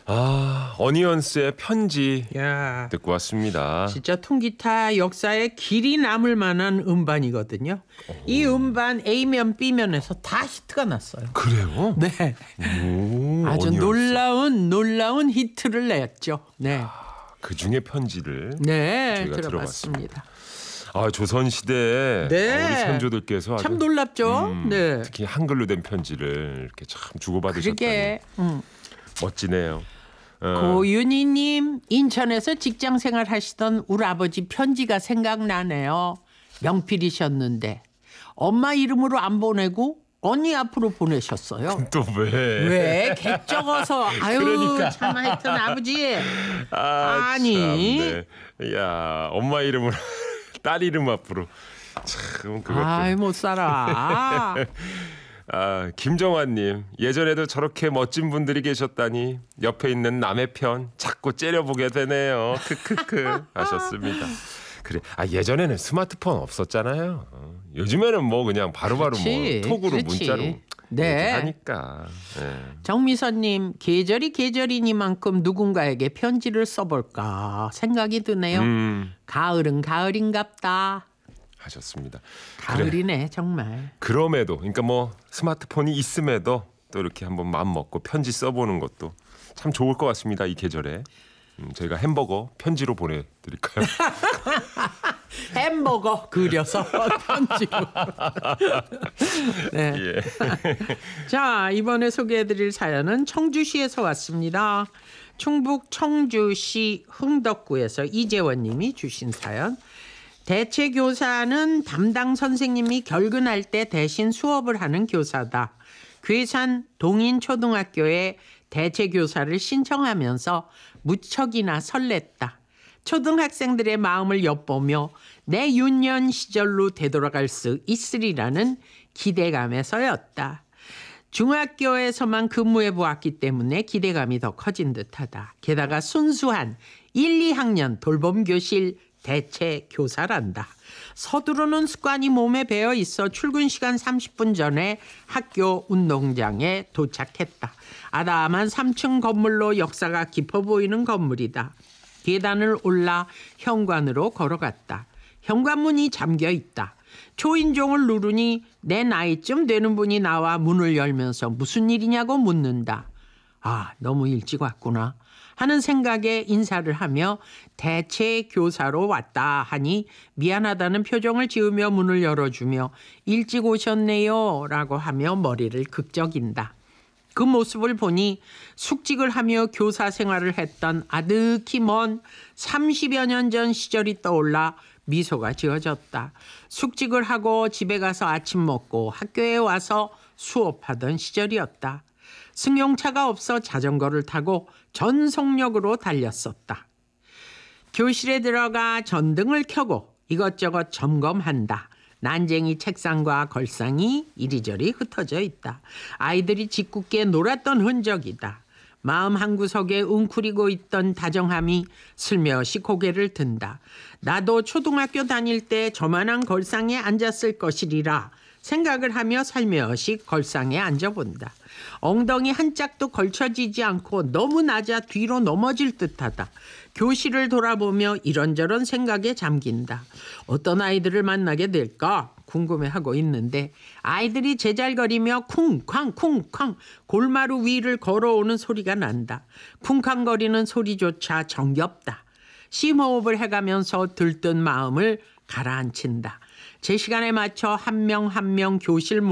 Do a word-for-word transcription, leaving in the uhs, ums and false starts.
아, 어니언스의 편지 야, 듣고 왔습니다. 진짜 통기타 역사에 길이 남을 만한 음반이거든요. 오. 이 음반 A면 B면에서 다 히트가 났어요. 그래요? 네. 오, 아주 어니언스. 놀라운 놀라운 히트를 냈죠. 네. 아, 그 중에 편지를 네, 저희가 들어봤습니다. 아, 조선시대에 네. 우리 선조들께서 아주, 참 놀랍죠. 음, 네. 특히 한글로 된 편지를 이렇게 참 주고받으셨다니 그러게. 음. 멋지네요. 어. 고윤희님, 인천에서 직장생활 하시던 우리 아버지 편지가 생각나네요. 명필이셨는데 엄마 이름으로 안 보내고 언니 앞으로 보내셨어요. 또 왜? 왜? 객 적어서. 아유, 그러니까. 참 하여튼 아버지. 아, 아니. 참, 네. 야, 엄마 이름으로 딸 이름 앞으로 참 그것도. 아이, 못 살아. 아, 김정환님, 예전에도 저렇게 멋진 분들이 계셨다니 옆에 있는 남의 편 자꾸 째려보게 되네요. 크크크 하셨습니다. 그래, 아, 예전에는 스마트폰 없었잖아요. 어, 요즘에는 뭐 그냥 바로바로 그렇지, 뭐 톡으로 그렇지. 문자로 네. 하니까. 네. 정미선님, 계절이 계절이니만큼 누군가에게 편지를 써볼까 생각이 드네요. 음, 가을은 가을인갑다. 하셨습니다. 가을이네 그래. 정말. 그럼에도, 그러니까 뭐 스마트폰이 있음에도 또 이렇게 한번 마음 먹고 편지 써보는 것도 참 좋을 것 같습니다. 이 계절에. 음, 저희가 햄버거 편지로 보내드릴까요? 햄버거 그려서 편지로. 네. 예. 자, 이번에 소개해드릴 사연은 청주시에서 왔습니다. 충북 청주시 흥덕구에서 이재원님이 주신 사연. 대체 교사는 담당 선생님이 결근할 때 대신 수업을 하는 교사다. 괴산 동인초등학교에 대체 교사를 신청하면서 무척이나 설렜다. 초등학생들의 마음을 엿보며 내 유년 시절로 되돌아갈 수 있으리라는 기대감에서였다. 중학교에서만 근무해 보았기 때문에 기대감이 더 커진 듯하다. 게다가 순수한 일, 이 학년 돌봄교실 대체 교사란다. 서두르는 습관이 몸에 배어 있어 출근 시간 삼십 분 전에 학교 운동장에 도착했다. 아담한 삼 층 건물로 역사가 깊어 보이는 건물이다. 계단을 올라 현관으로 걸어갔다. 현관문이 잠겨 있다. 초인종을 누르니 내 나이쯤 되는 분이 나와 문을 열면서 무슨 일이냐고 묻는다. 아, 너무 일찍 왔구나 하는 생각에 인사를 하며 대체 교사로 왔다 하니 미안하다는 표정을 지으며 문을 열어주며 일찍 오셨네요 라고 하며 머리를 극적인다. 그 모습을 보니 숙직을 하며 교사 생활을 했던 아득히 먼 삼십여 년 전 시절이 떠올라 미소가 지어졌다. 숙직을 하고 집에 가서 아침 먹고 학교에 와서 수업하던 시절이었다. 승용차가 없어 자전거를 타고 전속력으로 달렸었다. 교실에 들어가 전등을 켜고 이것저것 점검한다. 난쟁이 책상과 걸상이 이리저리 흩어져 있다. 아이들이 짓궂게 놀았던 흔적이다. 마음 한구석에 웅크리고 있던 다정함이 슬며시 고개를 든다. 나도 초등학교 다닐 때 저만한 걸상에 앉았을 것이리라 생각을 하며 살며시 걸상에 앉아본다. 엉덩이 한 짝도 걸쳐지지 않고 너무 낮아 뒤로 넘어질 듯하다. 교실을 돌아보며 이런저런 생각에 잠긴다. 어떤 아이들을 만나게 될까 궁금해하고 있는데 아이들이 제잘거리며 쿵쾅 쿵쾅 골마루 위를 걸어오는 소리가 난다. 쿵쾅거리는 소리조차 정겹다. 심호흡을 해가면서 들뜬 마음을 가라앉힌다. 제 시간에 맞춰 한 명 한 명 교실